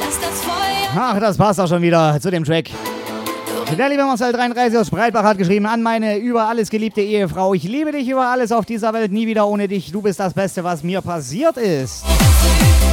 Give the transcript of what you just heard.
Ach, das passt auch schon wieder zu dem Track. Der liebe Marcel 33 aus Breitbach hat geschrieben: An meine über alles geliebte Ehefrau. Ich liebe dich über alles auf dieser Welt, nie wieder ohne dich. Du bist das Beste, was mir passiert ist.